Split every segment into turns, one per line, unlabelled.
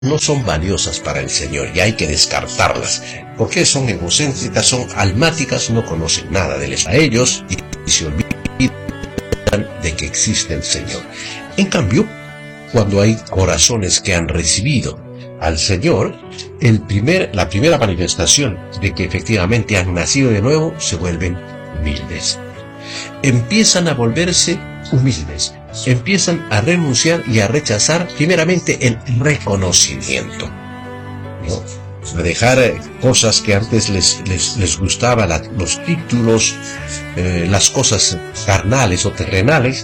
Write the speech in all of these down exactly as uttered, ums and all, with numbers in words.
no son valiosas para el Señor y hay que descartarlas, porque son egocéntricas, son almáticas, no conocen nada de les a ellos y se olvidan de que existe el Señor. En cambio, cuando hay corazones que han recibido al Señor, el primer, la primera manifestación de que efectivamente han nacido de nuevo, se vuelven humildes. Empiezan a volverse humildes, empiezan a renunciar y a rechazar primeramente el reconocimiento, ¿no? A dejar cosas que antes les, les, les gustaba, la, los títulos, eh, las cosas carnales o terrenales,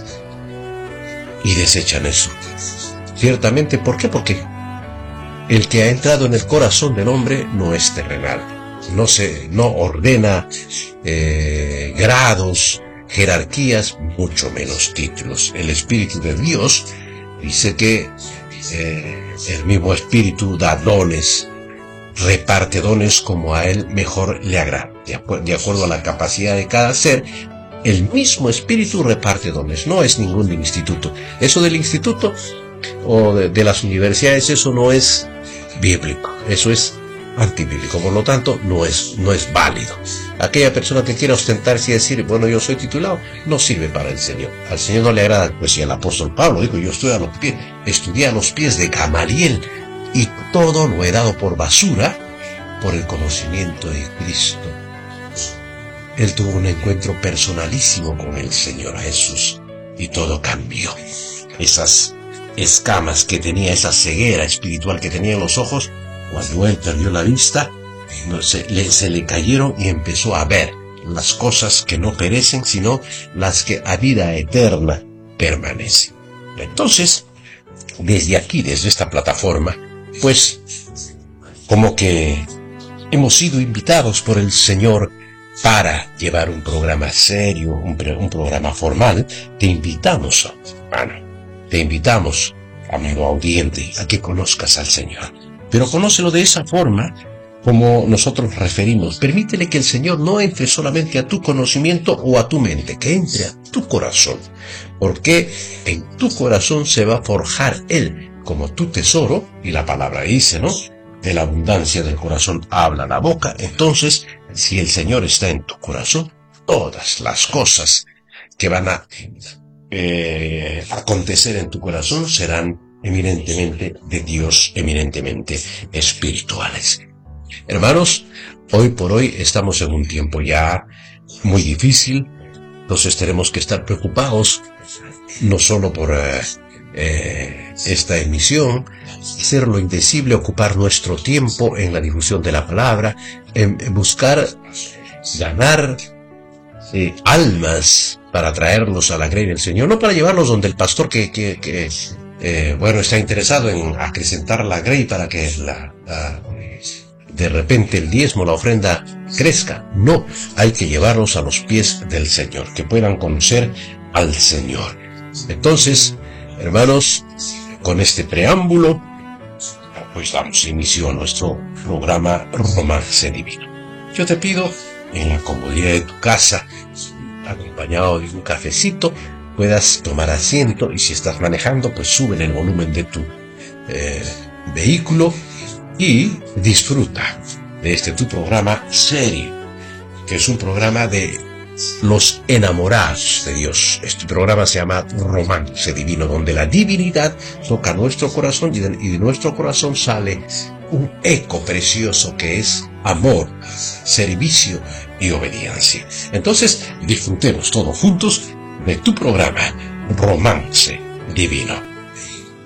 y desechan eso. Ciertamente, ¿por qué? Porque el que ha entrado en el corazón del hombre no es terrenal, no se, no ordena eh, grados, jerarquías, mucho menos títulos. El Espíritu de Dios dice que eh, el mismo Espíritu da dones, reparte dones como a él mejor le agrada, de, acu de acuerdo a la capacidad de cada ser. El mismo Espíritu reparte dones, no es ningún instituto. Eso del instituto o de, de las universidades, eso no es bíblico, eso es antibíblico, por lo tanto no es, no es válido. Aquella persona que quiera ostentarse y decir, bueno, yo soy titulado, no sirve para el Señor. Al Señor no le agrada. Pues si el apóstol Pablo dijo, yo estoy a los pies, estudié a los pies de Gamaliel y todo lo he dado por basura por el conocimiento de Cristo. Él tuvo un encuentro personalísimo con el Señor Jesús y todo cambió. Esas escamas que tenía, esa ceguera espiritual que tenía en los ojos, cuando él perdió la vista, no, se, le, se le cayeron y empezó a ver las cosas que no perecen, sino las que a vida eterna permanecen. Entonces, desde aquí, desde esta plataforma, pues, como que hemos sido invitados por el Señor para llevar un programa serio, un, un programa formal. Te invitamos, hermano, te invitamos, amigo audiente, a que conozcas al Señor. Pero conócelo de esa forma como nosotros referimos. Permítele que el Señor no entre solamente a tu conocimiento o a tu mente, que entre a tu corazón. Porque en tu corazón se va a forjar Él como tu tesoro, y la palabra dice, ¿no? De la abundancia del corazón habla la boca. Entonces, si el Señor está en tu corazón, todas las cosas que van a eh, acontecer en tu corazón serán eminentemente de Dios, eminentemente espirituales. Hermanos, hoy por hoy estamos en un tiempo ya muy difícil, entonces tenemos que estar preocupados no solo por eh, eh, esta emisión, hacer lo indecible, ocupar nuestro tiempo en la difusión de la palabra, en, en buscar ganar eh, almas para traerlos a la grey del Señor, no para llevarlos donde el pastor que, que, que eh, bueno, está interesado en acrecentar la grey para que la, la, de repente el diezmo, la ofrenda crezca. No, hay que llevarlos a los pies del Señor, que puedan conocer al Señor. Entonces, hermanos, con este preámbulo, pues damos inicio a nuestro programa Romance Divino. Yo te pido, en la comodidad de tu casa, acompañado de un cafecito, puedas tomar asiento, y si estás manejando, pues sube el volumen de tu eh, vehículo y disfruta de este tu programa serio, que es un programa de los enamorados de Dios. Este programa se llama Romance Divino, donde la divinidad toca nuestro corazón y de, y de nuestro corazón sale un eco precioso que es amor, servicio y obediencia. Entonces, disfrutemos todos juntos de tu programa Romance Divino.